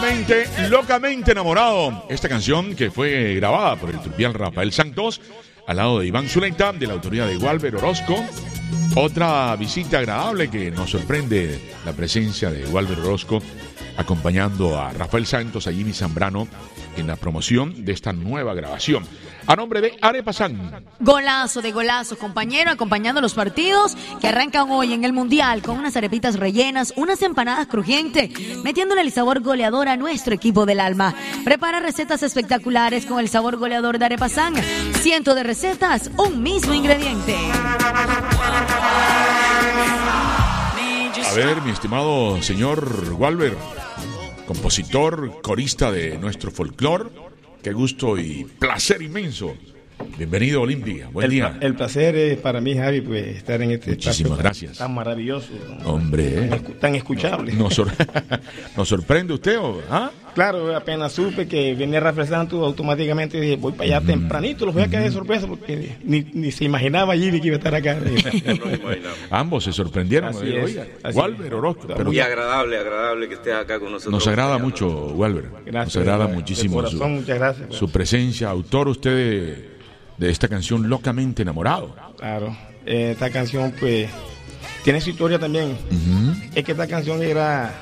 Locamente enamorado. Esta canción que fue grabada por el trupial Rafael Santos al lado de Iván Zuleta, de la autoría de Walber Orozco. Otra visita agradable que nos sorprende la presencia de Walber Orozco acompañando a Rafael Santos, a Jimmy Zambrano en la promoción de esta nueva grabación. A nombre de Arepasan. Golazo de golazos, compañero, acompañando los partidos que arrancan hoy en el Mundial con unas arepitas rellenas, unas empanadas crujientes, metiéndole el sabor goleador a nuestro equipo del alma. Prepara recetas espectaculares con el sabor goleador de Arepasan. Cientos de recetas, un mismo ingrediente. A ver, mi estimado señor Walber, compositor, corista de nuestro folclore. Qué gusto y placer inmenso. Bienvenido a Olimpia. Buen día. El placer es para mí, Javi, pues estar en este Muchísimas gracias. Tan maravilloso. Hombre. Tan escuchable. ¿Nos sorprende usted? ¿Ah? Claro, apenas supe que venía Rafael Santos, automáticamente dije, voy para allá tempranito, los voy a caer de sorpresa porque ni se imaginaba allí que iba a estar acá. Ambos se sorprendieron. Así es. Walber Orozco. Muy agradable que estés acá con nosotros. Nos agrada mucho, Walber. Gracias. Nos agrada muchísimo corazón, muchas gracias. Su presencia, autor usted de esta canción Locamente Enamorado. Claro, esta canción pues tiene su historia también. Es que esta canción era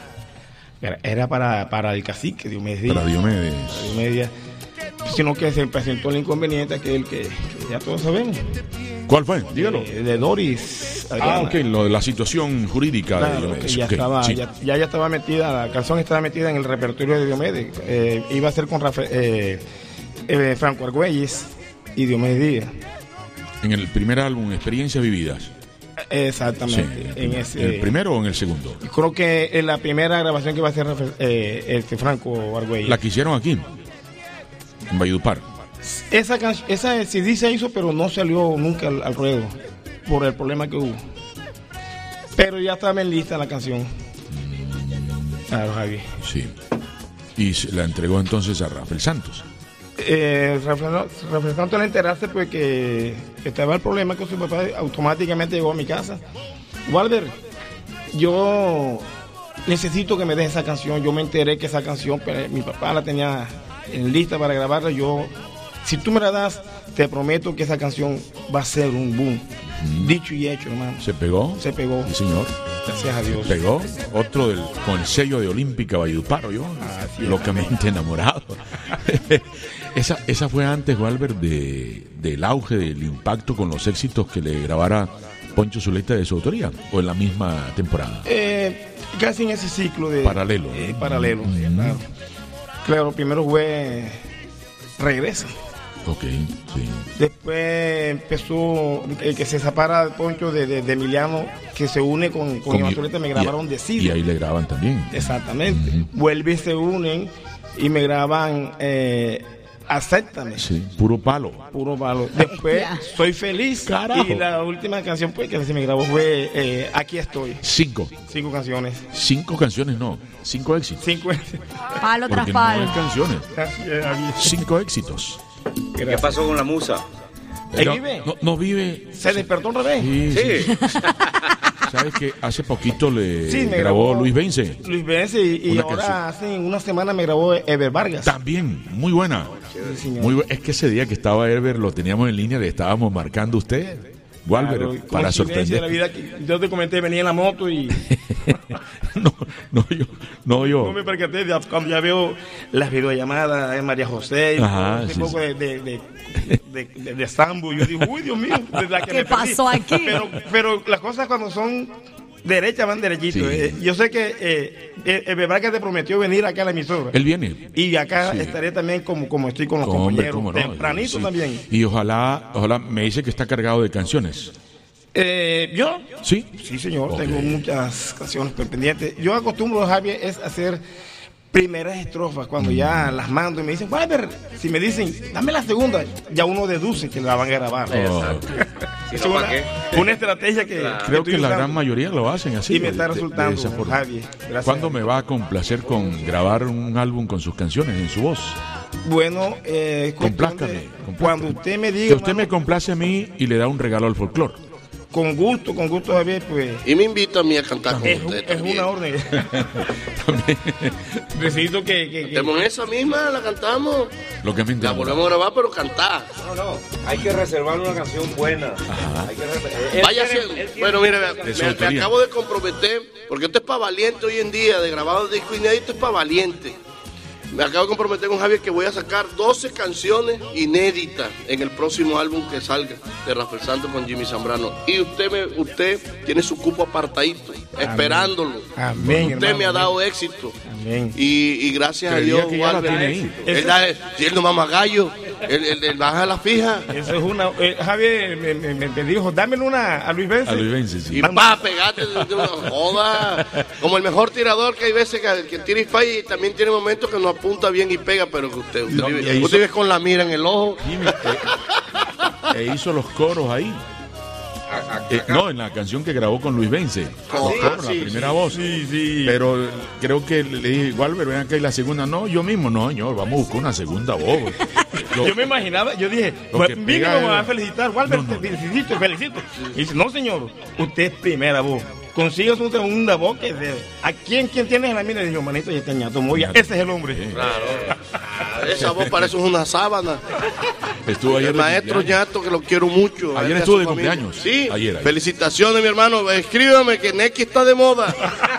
para el cacique Diomedes Díaz. Para Diomedes. Sino que se presentó el inconveniente aquel que ya todos sabemos. ¿Cuál fue? Dígalo. De Doris Adriana. Ok, lo de la situación jurídica claro, de Diomedes. Ya, okay, estaba, sí. ya estaba metida, la canción estaba metida en el repertorio de Diomedes. Iba a ser con Franco Argüelles y Diomedes Díaz. En el primer álbum, Experiencias Vividas. Exactamente. Sí, ¿el primero o en el segundo? Creo que en la primera grabación que va a hacer Franco Argüelles. La que hicieron aquí, en Valledupar. Esa CD se hizo, pero no salió nunca al ruedo por el problema que hubo. Pero ya estaba en lista la canción. Claro, Javi. Sí. Y se la entregó entonces a Rafael Santos. Rafael Santos al enterarse pues que estaba el problema con su papá, automáticamente llegó a mi casa. Walber, yo necesito que me des esa canción. Yo me enteré que esa canción, pero mi papá la tenía en lista para grabarla. Si tú me la das, te prometo que esa canción va a ser un boom. Dicho y hecho, hermano. ¿Se pegó? Se pegó. Sí, señor. Gracias a Dios. Se pegó. Otro con el sello de Olímpica Valledupar, yo. Locamente enamorado. Esa fue antes, Walber, del auge, del impacto con los éxitos que le grabara Poncho Zuleta de su autoría, o en la misma temporada. Casi en ese ciclo de paralelo. Paralelo. Claro, primero fue Regresa. Ok, sí. Después empezó el que se separa de Poncho de Emiliano, que se une con Iván Zuleta, me grabaron Decide. Y ahí le graban también. Exactamente. Vuelve y se unen y me graban Acéptame. Sí, puro palo. Después Soy Feliz. Carajo. Y la última canción pues que se me grabó fue Aquí Estoy. 5 canciones. 5 canciones, no. 5 éxitos. 5 éxitos. Palo tras Porque palo. no hay canciones. 5 éxitos. ¿Qué pasó con la musa? ¿Vive? No vive. ¿Se despertó otra vez? Sí. ¿Sabes que hace poquito le grabó Luis Vence? Luis Vence y ahora hace una semana me grabó Ever Vargas. También, muy buena. Es que ese día que estaba Ever lo teníamos en línea, le estábamos marcando a usted, Walber, claro, para sorprender. De la vida que yo te comenté, venía en la moto y... No, yo. No me percaté, cuando ya veo las videollamadas de María José, un poco de Sambo, yo digo, uy, Dios mío, ¿qué pasó aquí? Pero las cosas cuando son derechas van derechitos. Sí. Yo sé que el verdad que te prometió venir acá a la emisora. Él viene. Y acá estaré también como estoy con los compañeros, no, tempranito también. Y ojalá me dice que está cargado de canciones. ¿Yo? ¿Sí? Sí, señor, Okay. tengo muchas canciones pendientes. Yo acostumbro, Javier, es hacer primeras estrofas cuando ya las mando y me dicen, Walber, si me dicen, dame la segunda, ya uno deduce que la van a grabar. Es una estrategia que creo que la gran mayoría lo hacen así. Y me está resultando, Javier. ¿Cuándo me va a complacer con grabar un álbum con sus canciones en su voz? Bueno, complázcame. Cuando usted me diga... Que usted me complace a mí y le da un regalo al folclore. Con gusto, Javier, pues. Y me invita a mí a cantar con usted. Es una orden. Necesito que Tenemos esa misma, la cantamos. Lo que me La volvemos a grabar, pero cantar. No, hay que reservar una canción buena. Hay que Vaya haciendo. Bueno, mira, me acabo de comprometer, porque esto es para valiente hoy en día, de grabado de disco inédito es para valiente. Me acabo de comprometer con Javier que voy a sacar 12 canciones inéditas en el próximo álbum que salga de Rafael Santos con Jimmy Zambrano. Y usted tiene su cupo apartadito, esperándolo. Amén, usted hermano, me ha dado éxito. Amén. Y gracias a Dios, que ya la tiene ahí. si él no mama gallo, él baja la fija. Eso es una. Javier me dijo, dámelo una a Luis Vence. A Luis Vence, sí. Y va a pegarte de una joda. Como el mejor tirador, que hay veces que tira y falla, y también tiene momentos que no apunta bien y pega, pero que usted vive con la mira en el ojo. Hizo los coros ahí. No, en la canción que grabó con Luis Vence. La primera voz. Sí. Pero creo que le dije, Walber, ven acá, y la segunda, no, yo mismo, no, señor, vamos a buscar una segunda voz. Yo me imaginaba, yo dije, mire cómo me va a felicitar, Walber, te felicito. Y dice, no, señor, usted es primera voz. Consigue su segunda voz. ¿A quién tienes en la mira? Y dijo, manito, ya está ñato, ese es el hombre. Claro. Esa voz parece una sábana. Estuvo ayer el maestro ñato, que lo quiero mucho. Ayer estuvo de cumpleaños. Sí, ayer. Felicitaciones, mi hermano. Escríbame que Neki está de moda.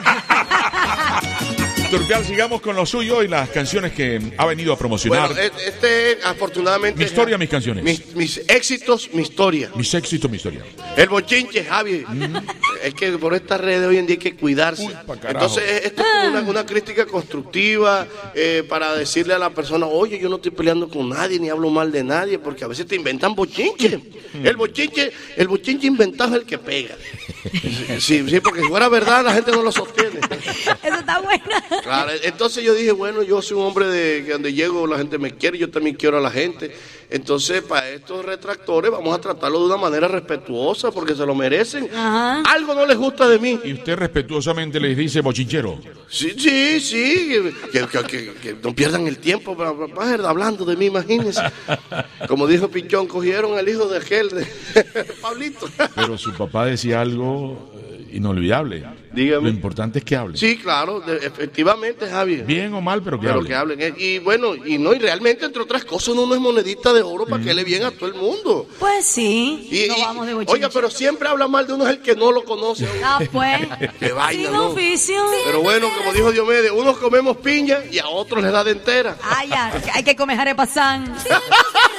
Turpial, sigamos con lo suyo y las canciones que ha venido a promocionar. Bueno, afortunadamente. Mi historia, mis canciones. Mis éxitos, mi historia. Mis éxitos, mi historia. El bochinche, Javi. Es que por estas redes hoy en día hay que cuidarse. Entonces, esto es como una crítica constructiva para decirle a la persona, oye, yo no estoy peleando con nadie ni hablo mal de nadie, porque a veces te inventan bochinche. El bochinche inventado es el que pega. Sí, porque si fuera verdad, la gente no lo sostiene. Eso está bueno. Claro, entonces yo dije, bueno, yo soy un hombre de que donde llego la gente me quiere, yo también quiero a la gente. Entonces, para estos retractores vamos a tratarlo de una manera respetuosa porque se lo merecen. Ajá. Algo no les gusta de mí. Y usted respetuosamente les dice bochinchero. Sí, que no pierdan el tiempo para hablando de mí, imagínense. Como dijo Pichón, cogieron al hijo de aquel, de Pablito. Pero su papá decía algo inolvidable. Dígame. Lo importante es que hable. Sí, claro, efectivamente, Javier. Bien o mal, pero que hablen. Y bueno, y realmente, entre otras cosas, uno no es monedita de oro para que le bien a todo el mundo. Pues sí, no vamos de bochinche. Oiga, pero siempre habla mal de uno es el que no lo conoce. Pues. Que vaina, sin ¿no? oficio. Pero bueno, como dijo Diomedes, unos comemos piña y a otros les da de entera. Ya, hay que comer arepa san.